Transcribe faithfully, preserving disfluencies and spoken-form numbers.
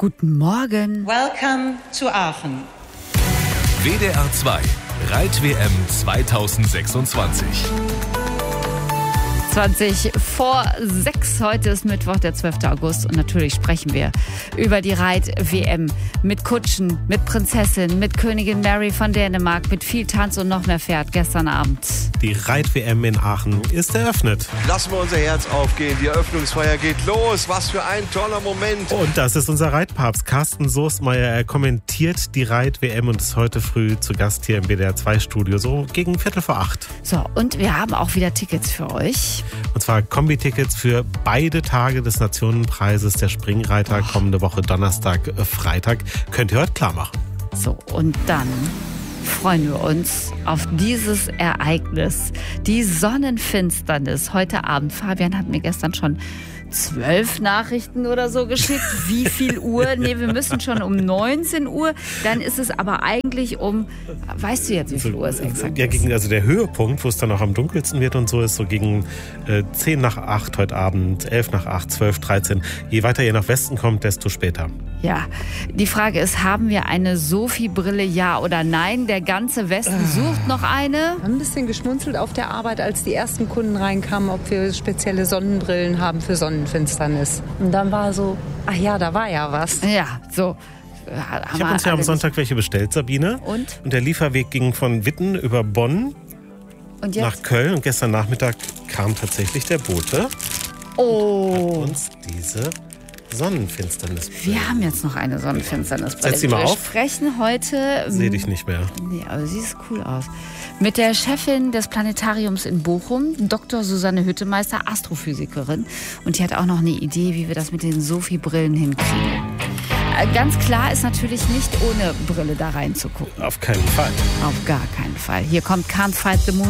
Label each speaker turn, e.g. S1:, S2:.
S1: Guten Morgen.
S2: Welcome to Aachen.
S3: W D R zwei Reit-W M zweitausendsechsundzwanzig.
S1: zwanzig vor sechs. Heute ist Mittwoch, der zwölfte August. Und natürlich sprechen wir über die Reit-W M. Mit Kutschen, mit Prinzessin, mit Königin Mary von Dänemark, mit viel Tanz und noch mehr Pferd gestern Abend.
S4: Die Reit-W M in Aachen ist eröffnet.
S5: Lassen wir unser Herz aufgehen. Die Eröffnungsfeier geht los. Was für ein toller Moment.
S4: Und das ist unser Reitpapst Carsten Soestmeier. Er kommentiert die Reit-W M und ist heute früh zu Gast hier im W D R zwei Studio, so gegen Viertel vor acht.
S1: So, und wir haben auch wieder Tickets für euch.
S4: Und zwar Kombi-Tickets für beide Tage des Nationenpreises der Springreiter
S1: Oh.
S4: kommende Woche Donnerstag, äh, Freitag. Könnt ihr heute klar machen.
S1: So, und dann freuen wir uns auf dieses Ereignis. Die Sonnenfinsternis heute Abend. Fabian hat mir gestern schon zwölf Nachrichten oder so geschickt. Wie viel Uhr? Nee, wir müssen schon um neunzehn Uhr. Dann ist es aber eigentlich um, weißt du jetzt, wie viel Uhr es exakt
S4: Ja,
S1: ist?
S4: gegen, also der Höhepunkt, wo es dann auch am dunkelsten wird und so, ist so gegen äh, zehn nach acht heute Abend, elf nach acht, zwölf, dreizehn. Je weiter ihr nach Westen kommt, desto später.
S1: Ja, die Frage ist, haben wir eine Sophie-Brille, ja oder nein? Der ganze Westen sucht noch eine.
S6: Wir haben ein bisschen geschmunzelt auf der Arbeit, als die ersten Kunden reinkamen, ob wir spezielle Sonnenbrillen haben für Sonnenfinsternis. Und dann war so, ach ja, da war ja was.
S1: Ja, so.
S4: Ich habe uns ja am Sonntag welche bestellt, Sabine.
S1: Und?
S4: Und der Lieferweg ging von Witten über Bonn
S1: Und
S4: nach
S1: jetzt?
S4: Köln. Und gestern Nachmittag kam tatsächlich der Bote
S1: Oh.
S4: und uns diese Sonnenfinsternis.
S1: Wir haben jetzt noch eine Sonnenfinsternis.
S4: Setz sie mal
S1: wir
S4: auf.
S1: sprechen heute.
S4: Sehe dich nicht mehr.
S1: Nee, aber sie sieht cool aus. Mit der Chefin des Planetariums in Bochum, Doktor Susanne Hüttemeister, Astrophysikerin. Und die hat auch noch eine Idee, wie wir das mit den Sophie-Brillen hinkriegen. Äh, Ganz klar ist natürlich nicht ohne Brille da reinzugucken.
S4: Auf keinen Fall.
S1: Auf gar keinen Fall. Hier kommt Can't Fight the Moon.